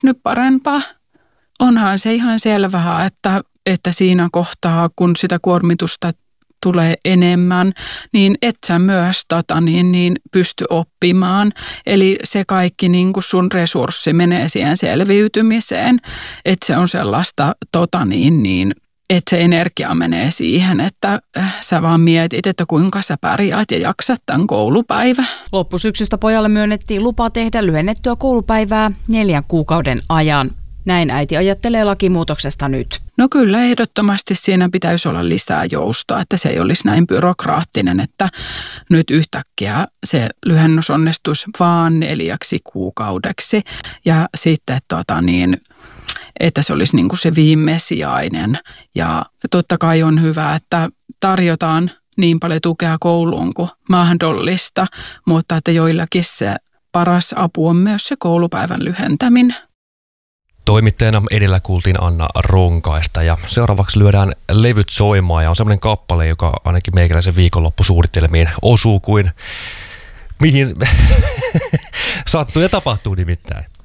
nyt parempaa. Onhan se ihan selvää, että siinä kohtaa, kun sitä kuormitusta tulee enemmän, niin et sä myös pysty oppimaan. Eli se kaikki niin kuin sun resurssi menee siihen selviytymiseen, että se on sellaista että se energia menee siihen, että sä vaan mietit, että kuinka sä pärjäät ja jaksat tämän koulupäivän. Loppusyksystä pojalle myönnettiin lupa tehdä lyhennettyä koulupäivää 4 kuukauden ajan. Näin äiti ajattelee lakimuutoksesta nyt. No kyllä, ehdottomasti siinä pitäisi olla lisää joustoa, että se ei olisi näin byrokraattinen, että nyt yhtäkkiä se lyhennys onnistuisi vaan 4 kuukaudeksi ja sitten että se olisi niin kuin se viimesijainen. Ja totta kai on hyvä, että tarjotaan niin paljon tukea kouluun kuin mahdollista, mutta että joillakin se paras apu on myös se koulupäivän lyhentäminen. Toimittajana edellä kuultiin Anna Ronkaista ja seuraavaksi lyödään levyt soimaan ja on semmoinen kappale, joka ainakin meikäläisen viikonloppusuunnitelmiin osuu kuin mihin sattuu ja tapahtuu nimittäin.